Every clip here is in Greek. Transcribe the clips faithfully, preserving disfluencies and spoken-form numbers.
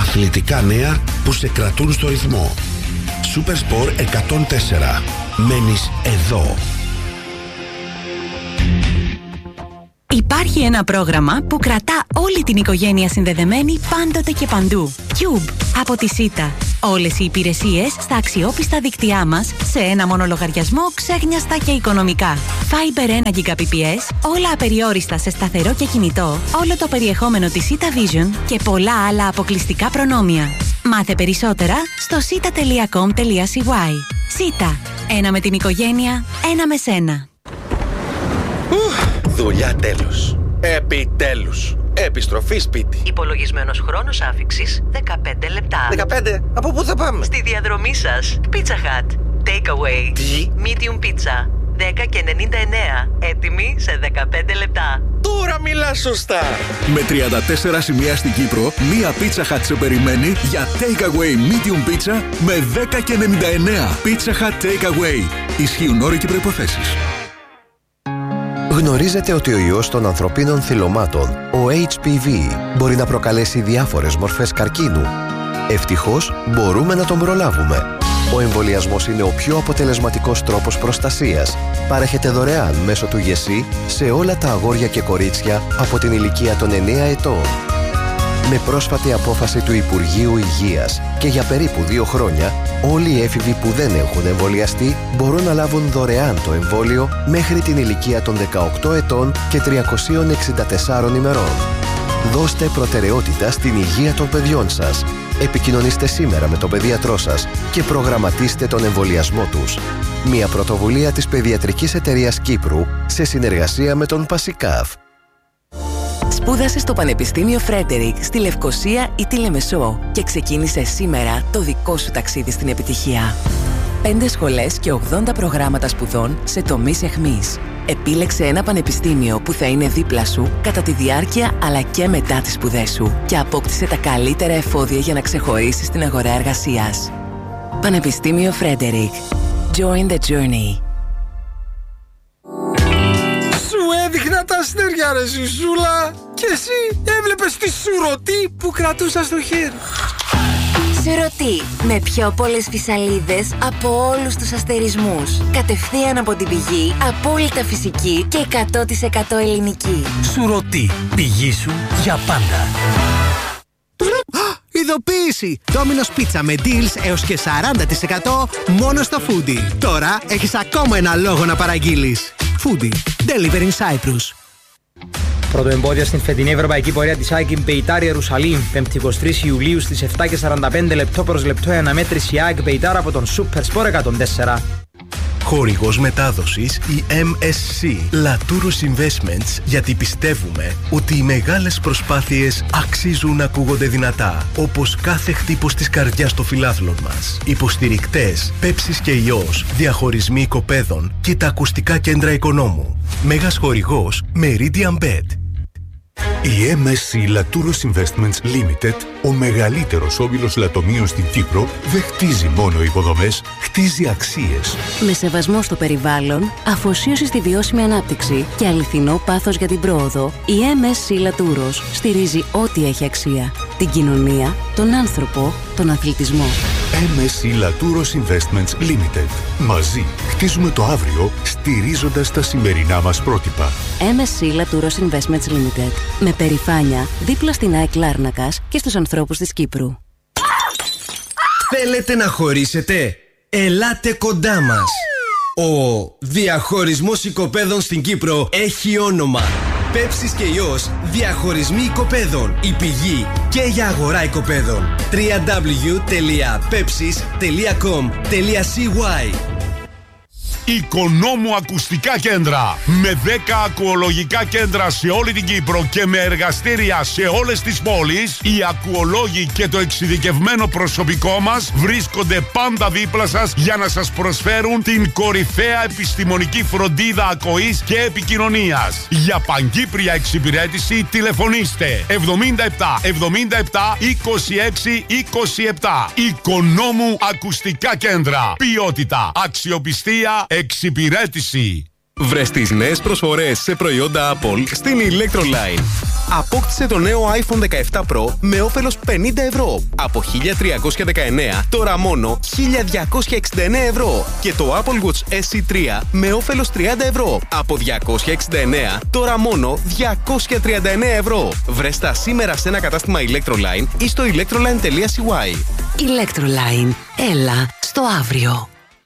Αθλητικά νέα που σε κρατούν στο ρυθμό. Supersport εκατόν τέσσερα. Μένεις εδώ. Υπάρχει ένα πρόγραμμα που κρατά όλη την οικογένεια συνδεδεμένη πάντοτε και παντού. Cube από τη ΣΥΤΑ. Όλες οι υπηρεσίες στα αξιόπιστα δίκτυά μας σε ένα μόνο λογαριασμό, ξέχνιαστα και οικονομικά. Fiber ένα Gbps, όλα απεριόριστα σε σταθερό και κινητό, όλο το περιεχόμενο της ΣΥΤΑ Vision και πολλά άλλα αποκλειστικά προνόμια. Μάθε περισσότερα στο σίτα τελεία κομ τελεία σι γουάι. ΣΥΤΑ. Ένα με την οικογένεια, ένα με σένα. Δουλειά τέλος. Επιτέλους. Επιστροφή σπίτι. Υπολογισμένος χρόνος άφιξης δεκαπέντε λεπτά. δεκαπέντε. Από πού θα πάμε? Στη διαδρομή σας. Pizza Hut. Takeaway. Τι? Medium pizza. δέκα και ενενήντα εννέα. Έτοιμη σε δεκαπέντε λεπτά. Τώρα μιλάς σωστά. Με τριάντα τέσσερα σημεία στην Κύπρο, μία Pizza Hut σε περιμένει για Takeaway Medium Pizza με δέκα και ενενήντα εννέα. Pizza Hut Takeaway. Ισχύουν όροι και προϋποθέσεις. Γνωρίζετε ότι ο ιός των ανθρωπίνων θυλωμάτων, ο έιτς πι βι, μπορεί να προκαλέσει διάφορες μορφές καρκίνου. Ευτυχώς, μπορούμε να τον προλάβουμε. Ο εμβολιασμός είναι ο πιο αποτελεσματικός τρόπος προστασίας. Παρέχεται δωρεάν μέσω του ΓΕΣΥ σε όλα τα αγόρια και κορίτσια από την ηλικία των εννέα ετών. Με πρόσφατη απόφαση του Υπουργείου Υγείας και για περίπου δύο χρόνια, όλοι οι έφηβοι που δεν έχουν εμβολιαστεί μπορούν να λάβουν δωρεάν το εμβόλιο μέχρι την ηλικία των δεκαοκτώ ετών και τριακοσίων εξήντα τεσσάρων ημερών. Δώστε προτεραιότητα στην υγεία των παιδιών σας. Επικοινωνήστε σήμερα με τον παιδίατρό σας και προγραμματίστε τον εμβολιασμό τους. Μια πρωτοβουλία της Παιδιατρικής Εταιρείας Κύπρου σε συνεργασία με τον Πασικάφ. Σπούδασε στο Πανεπιστήμιο Φρέντερικ στη Λευκοσία ή τη Λεμεσό και ξεκίνησε σήμερα το δικό σου ταξίδι στην επιτυχία. Πέντε σχολές και ογδόντα προγράμματα σπουδών σε τομείς εχμής. Επίλεξε ένα πανεπιστήμιο που θα είναι δίπλα σου κατά τη διάρκεια αλλά και μετά τις σπουδές σου και απόκτησε τα καλύτερα εφόδια για να ξεχωρίσεις στην αγορά εργασίας. Πανεπιστήμιο Φρέντερικ. Join the journey. Έδειχνα τα αστέρια ρε Ζουζούλα και εσύ έβλεπες τη σουρωτή που κρατούσα στο χέρι. Σουρωτή με πιο πολλές φυσαλίδες από όλους τους αστερισμούς. Κατευθείαν από την πηγή, απόλυτα φυσική και εκατό τοις εκατό ελληνική. Σουρωτή, πηγή σου για πάντα. Ειδοποίηση! Domino's Pizza με deals έως και σαράντα τοις εκατό μόνο στο Foodie. Τώρα έχεις ακόμα ένα λόγο να παραγγείλεις. Foodie. Deliver in Cyprus. Πρώτο εμπόδιο στην φετινή ευρωπαϊκή πορεία της ΑΕΚ Μπεϊτάρ Ιερουσαλήμ. πέμπτη εικοστή τρίτη Ιουλίου στις επτά και σαράντα πέντε λεπτό προς λεπτό η αναμέτρηση ΑΕΚ Μπεϊτάρ από τον Supersport εκατόν τέσσερα. Χορηγός μετάδοσης η εμ ες σι Latourus Investments, γιατί πιστεύουμε ότι οι μεγάλες προσπάθειες αξίζουν να ακούγονται δυνατά, όπως κάθε χτύπος της καρδιάς των φιλάθλων μας. Υποστηρικτές Πέψης και Ιός, διαχωρισμοί οικοπαίδων και τα ακουστικά κέντρα Οικονόμου. Μέγας χορηγός Meridian Bet. Η εμ ες σι Latourus Investments Limited, ο μεγαλύτερος όμιλος λατομείων στην Κύπρο, δεν χτίζει μόνο υποδομές, χτίζει αξίες. Με σεβασμό στο περιβάλλον, αφοσίωση στη βιώσιμη ανάπτυξη και αληθινό πάθος για την πρόοδο, η εμ ες σι Latourus στηρίζει ό,τι έχει αξία. Την κοινωνία, τον άνθρωπο, τον αθλητισμό. εμ ες σι Latourus Investments Limited. Μαζί χτίζουμε το αύριο, στηρίζοντας τα σημερινά μας πρότυπα. εμ ες σι Latourus Investments Limited. Με περηφάνεια δίπλα στην ΑΕΚ Λάρνακας και στους ανθρώπους της Κύπρου. Θέλετε να χωρίσετε? Ελάτε κοντά μας. Ο διαχωρισμός οικοπαίδων στην Κύπρο έχει όνομα. Πέψης και Ιός, διαχωρισμοί οικοπαίδων. Η πηγή και για αγορά οικοπαίδων. double-u double-u double-u τελεία pepsis τελεία com τελεία σι γουάι. Οικονόμου Ακουστικά Κέντρα. Με δέκα ακουολογικά κέντρα σε όλη την Κύπρο και με εργαστήρια σε όλες τις πόλεις, οι ακουολόγοι και το εξειδικευμένο προσωπικό μας βρίσκονται πάντα δίπλα σας για να σας προσφέρουν την κορυφαία επιστημονική φροντίδα ακοής και επικοινωνίας. Για παγκύπρια εξυπηρέτηση τηλεφωνήστε εβδομήντα επτά εβδομήντα επτά είκοσι έξι είκοσι επτά. Οικονόμου Ακουστικά Κέντρα. Ποιότητα, αξιοπιστία, εξυπηρέτηση. Βρες τις νέες προσφορές σε προϊόντα Apple στην Electroline. Απόκτησε το νέο iPhone δεκαεπτά Pro με όφελος πενήντα ευρώ. Από χίλια τριακόσια δεκαεννέα, τώρα μόνο χίλια διακόσια εξήντα εννέα ευρώ. Και το Apple Watch ες ι τρία με όφελος τριάντα ευρώ. Από διακόσια εξήντα εννέα, τώρα μόνο διακόσια τριάντα εννέα ευρώ. Βρες τα σήμερα σε ένα κατάστημα Electroline ή στο electroline τελεία σι γουάι. Electroline. Έλα στο αύριο.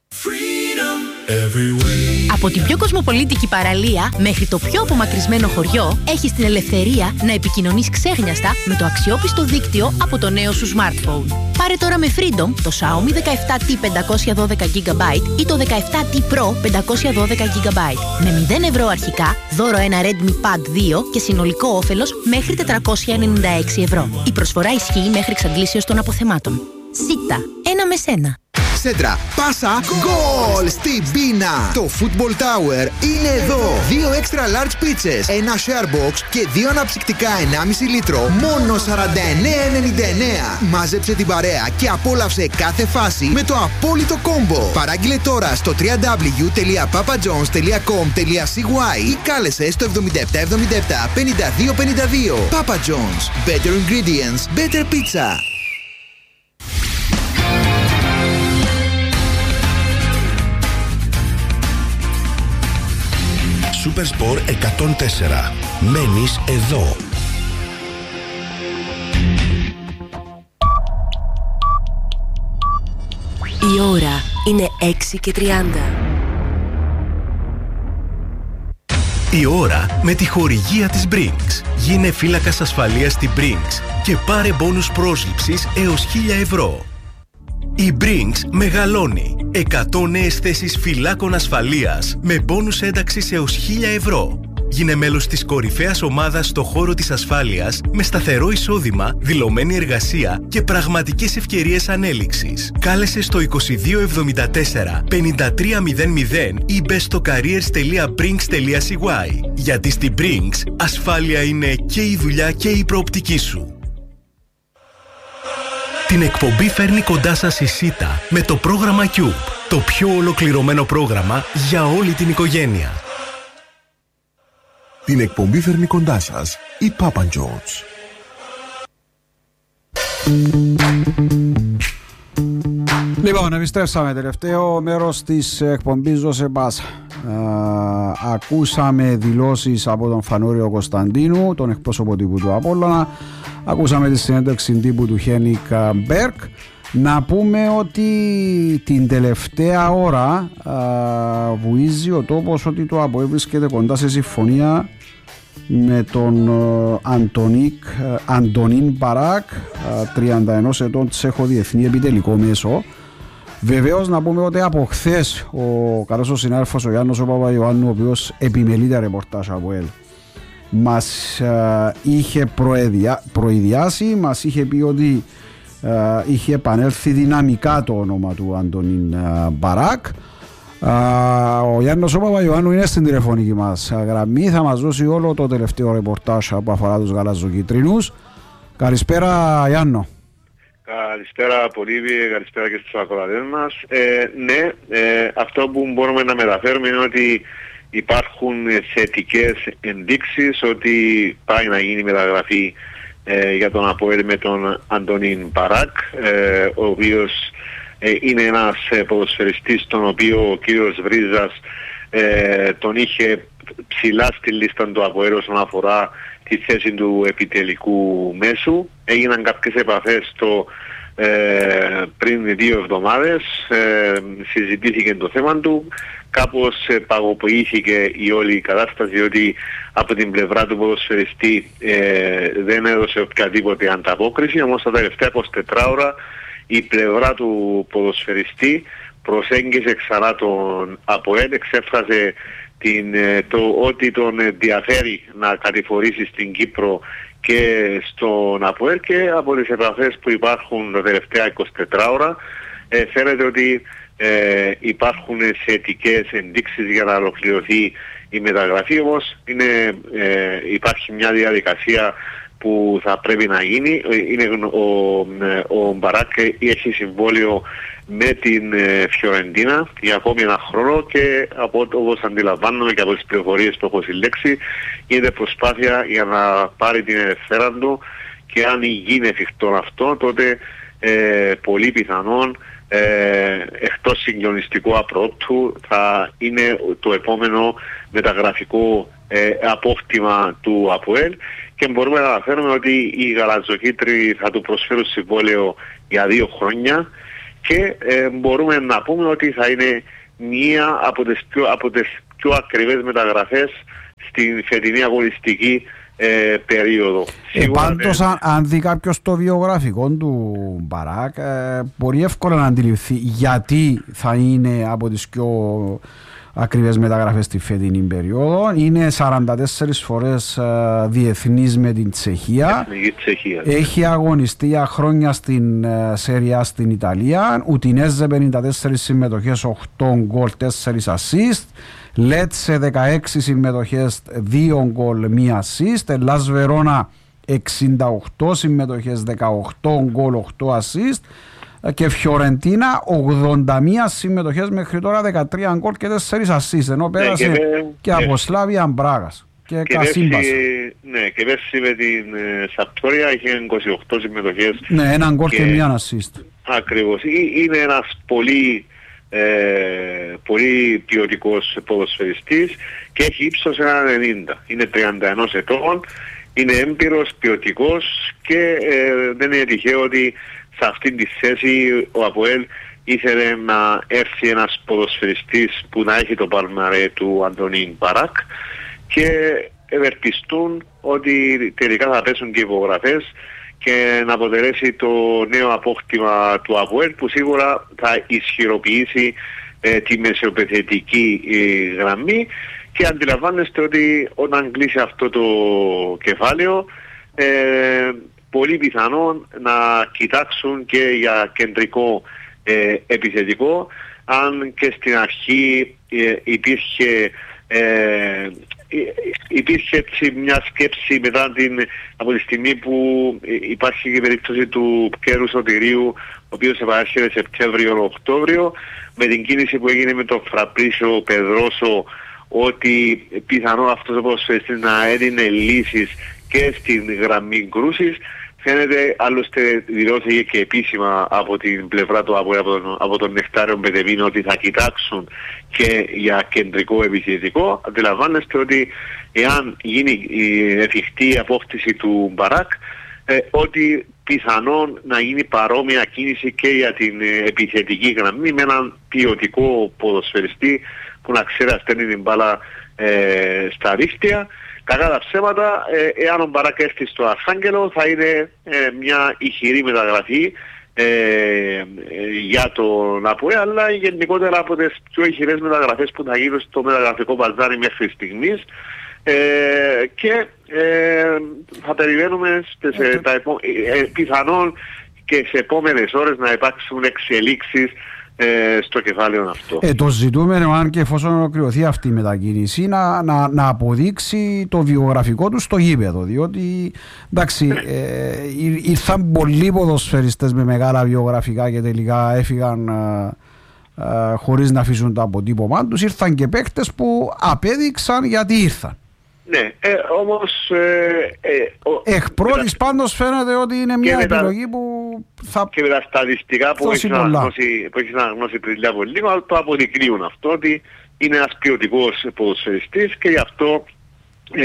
Από την πιο κοσμοπολίτικη παραλία μέχρι το πιο απομακρυσμένο χωριό, έχεις την ελευθερία να επικοινωνείς ξέχνιαστα με το αξιόπιστο δίκτυο από το νέο σου smartphone. Πάρε τώρα με Freedom το Xiaomi δεκαεπτά τι πεντακόσια δώδεκα τζι μπι ή το δεκαεπτά τι Pro πεντακόσια δώδεκα τζι μπι. Με μηδέν ευρώ αρχικά, δώρο ένα Redmi Pad δύο και συνολικό όφελος μέχρι τετρακόσια ενενήντα έξι ευρώ. Η προσφορά ισχύει μέχρι εξαντλήσεως των αποθεμάτων. Σίτα, ένα με σένα. Σέντρα, πάσα, γκολ στην πίνα. Το Football Tower είναι εδώ. Δύο extra large pizzas, ένα share box και δύο αναψυκτικά ενάμιση λίτρο. Μόνο σαράντα εννέα ενενήντα εννέα. Μάζεψε την παρέα και απόλαυσε κάθε φάση με το απόλυτο κόμπο. Παράγγειλε τώρα στο double-u double-u double-u τελεία papa john's τελεία com τελεία σι γουάι ή κάλεσε στο εβδομήντα επτά εβδομήντα επτά πενήντα δύο πενήντα δύο. Papa John's. Better ingredients, better pizza. Supersport εκατόν τέσσερα. Μένεις εδώ. Η ώρα είναι έξι και τριάντα. Η ώρα με τη χορηγία της Brinks. Γίνε φύλακας ασφαλείας στην Brinks και πάρε μπόνους πρόσληψης έως χίλια ευρώ. Η Brinks μεγαλώνει. εκατό νέες θέσεις φυλάκων ασφαλείας με μπόνους ένταξης έως χίλια ευρώ. Γίνε μέλος της κορυφαίας ομάδας στο χώρο της ασφάλειας με σταθερό εισόδημα, δηλωμένη εργασία και πραγματικές ευκαιρίες ανέλυξης. Κάλεσε στο είκοσι δύο εβδομήντα τέσσερα πενήντα τρία μηδέν μηδέν ή μπες στο careers τελεία brinks τελεία σι γουάι. Γιατί στην Brinks ασφάλεια είναι και η δουλειά και η προοπτική σου. Την εκπομπή φέρνει κοντά σας η Σίτα με το πρόγραμμα Cube. Το πιο ολοκληρωμένο πρόγραμμα για όλη την οικογένεια. Την εκπομπή φέρνει κοντά σας η Papa John's. Λοιπόν, επιστρέψαμε τελευταίο μέρος της εκπομπής Δώσε Πάσα. Uh, ακούσαμε δηλώσεις από τον Φανούριο Κωνσταντίνου, τον εκπρόσωπο τύπου του Απόλλωνα. Ακούσαμε τη συνέντευξη τύπου του Χένικ Μπέρκ. Να πούμε ότι την τελευταία ώρα uh, βουίζει ο τόπος ότι το ΑΠΟΕΛ βρίσκεται κοντά σε συμφωνία με τον uh, Αντωνίκ, uh, Αντωνίν Μπαράκ, uh, τριάντα ενός ετών τσέχο διεθνή επιτελικό μέσο. Βεβαίως να πούμε ότι από χθες ο καλός ο συνάδελφος ο Γιάννος ο Παπαϊωάννου, ο οποίος επιμελεί τα ρεπορτάζ από ελ, μας α, είχε προεδια, προειδιάσει, μας είχε πει ότι α, είχε επανέλθει δυναμικά το όνομα του Αντωνίν Μπαράκ. Α, ο Γιάννος ο Παπαϊωάννου είναι στην τηλεφωνική μας γραμμή, θα μας δώσει όλο το τελευταίο ρεπορτάζ που αφορά τους γαλαζοκίτρινους. Καλησπέρα Γιάννο. Καλησπέρα Πολύβη, καλησπέρα και στους ακροατές μας. Ε, ναι, ε, αυτό που μπορούμε να μεταφέρουμε είναι ότι υπάρχουν θετικές ενδείξεις ότι πάει να γίνει μεταγραφή ε, για τον ΑΠΟΕΛ με τον Αντωνίν Μπαράκ, ε, ο οποίος ε, είναι ένας ποδοσφαιριστής τον οποίο ο κύριος Βρίζας ε, τον είχε ψηλά στη λίστα του ΑΠΟΕΛ όσον αφορά τη θέση του επιτελικού μέσου. Έγιναν κάποιες επαφές το, ε, πριν δύο εβδομάδες, ε, συζητήθηκε το θέμα του, κάπως ε, παγωποιήθηκε η όλη κατάσταση, διότι από την πλευρά του ποδοσφαιριστή ε, δεν έδωσε οποιαδήποτε ανταπόκριση, όμως τα τελευταία είκοσι ώρα η πλευρά του ποδοσφαιριστή προσέγγισε ξανά τον ΑΠΟΕΛ, εξέφρασε την, το ότι τον ενδιαφέρει να κατηφορήσει στην Κύπρο και στον ΑΠΟΕΛ, και από τις επαφές που υπάρχουν τα τελευταία είκοσι τέσσερις ώρα ε, φαίνεται ότι ε, υπάρχουν θετικές ενδείξεις για να ολοκληρωθεί η μεταγραφή. Όμως είναι, ε, υπάρχει μια διαδικασία που θα πρέπει να γίνει. Είναι ο, ο Μπαράκ έχει συμβόλαιο με την Φιωρεντίνα για ακόμη ένα χρόνο και από όπως αντιλαμβάνομαι και από τις πληροφορίες που έχω συλλέξει γίνεται προσπάθεια για να πάρει την ελευθερία του και αν γίνει εφικτό αυτό τότε ε, πολύ πιθανόν ε, εκτός συγκλονιστικού απρόπτου θα είναι το επόμενο μεταγραφικό ε, απόκτημα του ΑΠΟΕΛ και μπορούμε να αναφέρουμε ότι οι γαλατζοκίτροι θα του προσφέρουν συμβόλαιο για δύο χρόνια και ε, μπορούμε να πούμε ότι θα είναι μία από τις πιο, από τις πιο ακριβές μεταγραφές στην φετινή αγωνιστική ε, περίοδο. Ε, πάντως ναι. αν, αν δει κάποιος το βιογραφικό του Μπαράκ ε, μπορεί εύκολα να αντιληφθεί γιατί θα είναι από τις πιο ακριβές μεταγραφές στη φετινή περίοδο. Είναι σαράντα τέσσερις φορές uh, διεθνής με την Τσεχία. Τσεχία. Έχει αγωνιστεί για χρόνια στην uh, Σέρια στην Ιταλία. Ουτινέζε πενήντα τέσσερις συμμετοχές, οκτώ γκολ, τέσσερα assist. Λέτσε δεκαέξι συμμετοχές, δύο γκολ, μία assist. Ελλάς Βερόνα εξήντα οκτώ συμμετοχές, δεκαοκτώ γκολ, οκτώ assist. Και Φιωρεντίνα ογδόντα μία συμμετοχές μέχρι τώρα, δεκατρία γκολ και τέσσερα assist, ενώ πέρασε ναι, και, και από Σλάβια Μπράγας και, και Κασίμπας. Ναι, και πέρσι με την ε, Σαπτόρια είχε είκοσι οκτώ συμμετοχές. Ναι, έναν γκολ και, και μία assist. Ακριβώς. Είναι ένας πολύ, ε, πολύ ποιοτικός ποδοσφαιριστής και έχει ύψος ένα ενενήντα. Είναι τριάντα ένα ετών, είναι έμπειρος, ποιοτικός και ε, δεν είναι τυχαίο ότι σε αυτήν τη θέση ο ΑΠΟΕΛ ήθελε να έρθει ένας ποδοσφαιριστής που να έχει το παλμαρέ του Αντωνίν Μπαράκ και ευελπιστούν ότι τελικά θα πέσουν και υπογραφές και να αποτελέσει το νέο απόκτημα του ΑΠΟΕΛ που σίγουρα θα ισχυροποιήσει ε, τη μεσοπαιθετική ε, γραμμή και αντιλαμβάνεστε ότι όταν κλείσει αυτό το κεφάλαιο ε, πολύ πιθανόν να κοιτάξουν και για κεντρικό ε, επιθετικό αν και στην αρχή ε, υπήρχε ε, υπήρχε έτσι μια σκέψη μετά την, από τη στιγμή που υπάρχει η περίπτωση του Πκέρου Σωτηρίου ο οποίος επαράσχεται Σεπτέμβριο-Οκτώβριο με την κίνηση που έγινε με τον Φραπρίσιο Πεδρόσο ότι πιθανόν αυτός ο ποδοσφαιριστής να έδινε λύσεις και στην γραμμή κρούσης. Φαίνεται άλλωστε δηλώθηκε και επίσημα από την πλευρά του από, από τον, από τον Νεκτάριο Μπετεμίνο ότι θα κοιτάξουν και για κεντρικό επιθετικό. Αντιλαμβάνεστε ότι εάν γίνει η εφικτή απόκτηση του Μπαράκ ε, ότι πιθανόν να γίνει παρόμοια κίνηση και για την ε, επιθετική γραμμή με έναν ποιοτικό ποδοσφαιριστή που να ξέρει να στέλνει την μπάλα ε, στα δίχτυα. Κακά τα ψέματα, ε, εάν ο Μπαράκ έρθει στο Αρχάγγελο θα είναι ε, μια ηχηρή μεταγραφή ε, ε, για τον ΑΠΟΕ, αλλά γενικότερα από τις πιο ηχηρές μεταγραφές που θα γίνουν στο μεταγραφικό μπαζάρι μέχρι στιγμής ε, και ε, θα περιμένουμε στις, ε, τα επο, ε, πιθανόν και σε επόμενες ώρες να υπάρξουν εξελίξεις στο κεφάλαιο αυτό. Ε, το ζητούμενο, αν και εφόσον ολοκληρωθεί αυτή η μετακίνηση, να, να, να αποδείξει το βιογραφικό του στο γήπεδο. Διότι εντάξει, ε, ήρθαν πολλοί ποδοσφαιριστές με μεγάλα βιογραφικά και τελικά έφυγαν ε, ε, χωρίς να αφήσουν το αποτύπωμά τους. Ήρθαν και παίκτες που απέδειξαν γιατί ήρθαν. Ναι, ε, όμως ε, ε, εκ πρώτης πάντως φαίνεται ότι είναι μια επιλογή που θα και με τα στατιστικά που έχεις αναγνώσει, αναγνώσει πριν από λίγο το αποδεικνύουν αυτό ότι είναι ένας ποιοτικός ποδοσφαιριστής και γι' αυτό ε,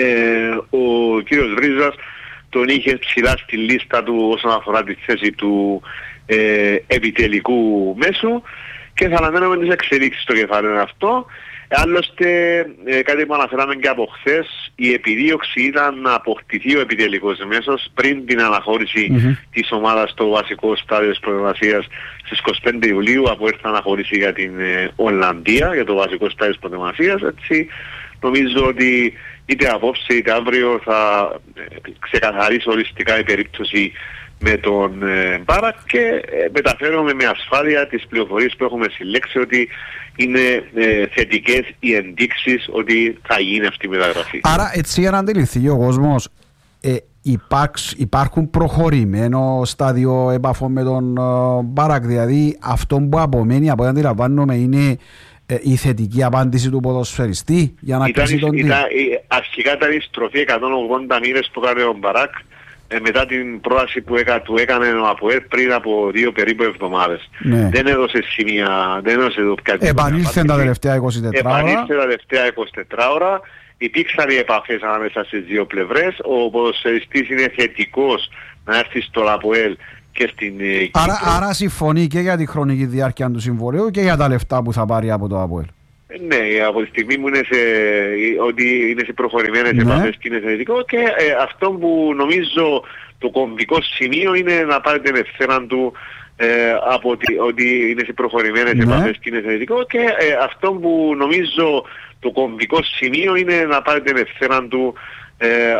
ο κύριος Ρίζας τον είχε ψηλά στη λίστα του όσον αφορά τη θέση του ε, επιτελικού μέσου και θα αναμένουμε τις εξελίξεις στο κεφάλαιο αυτό. Άλλωστε, ε, κάτι που αναφέραμε και από χθες, η επιδίωξη ήταν να αποκτηθεί ο επιτελικός μέσος πριν την αναχώρηση mm-hmm. της ομάδας στο βασικό στάδιο της προετοιμασίας στις είκοσι πέντε Ιουλίου, από έρθει να αναχωρήσει για την ε, Ολλανδία, για το βασικό στάδιο της προετοιμασίας. Έτσι, νομίζω ότι είτε απόψε είτε αύριο θα ε, ξεκαθαρίσει οριστικά η περίπτωση με τον ε, Μπάρακ και ε, μεταφέρομαι με ασφάλεια τις πληροφορίες που έχουμε συλλέξει ότι είναι ε, θετικές οι ενδείξεις ότι θα γίνει αυτή η μεταγραφή. Άρα έτσι για να αντιληφθεί ο κόσμος, ε, υπάρξ, υπάρχουν προχωρημένο στάδιο επαφών με τον uh, Μπάρακ, δηλαδή αυτό που απομένει από ό,τι αντιλαμβάνομαι είναι ε, η θετική απάντηση του ποδοσφαιριστή για να κλείσει τον τίτλο. Αρχικά ήταν η στροφή εκατόν ογδόντα μήνες που έκανε ο Μπαράκ ε, μετά την πρόταση που έκα, του έκανε ο ΑΠΟΕΛ πριν από δύο περίπου εβδομάδες. Ναι. Δεν έδωσε σημεία, δεν έδωσε κάτι. Επανήλθε τα τελευταία είκοσι τέσσερα ώρα. Επανήλθε τα τελευταία είκοσι τέσσερα ώρα. Υπήρξαν οι επαφές ανάμεσα στις δύο πλευρές. Ο ποδοσφαιριστής είναι θετικός να έρθει στο ΑΠΟΕΛ και στην Κύπρο. Άρα, άρα συμφωνεί και για τη χρονική διάρκεια του συμβολέου και για τα λεφτά που θα πάρει από το ΑΠΟΕΛ. Ναι, από τη στιγμή που είναι σε, ότι είναι σε προχωρημένες ναι. επαφές και είναι θετικό, και ε, αυτό που νομίζω το κομβικό σημείο είναι να πάρει την ευθέρα του ε, από ότι, ότι είναι σε προχωρημένες ναι. επαφές και είναι θετικό, και ε, αυτό που νομίζω το κομβικό σημείο είναι να πάρει την ευθέρα του ε,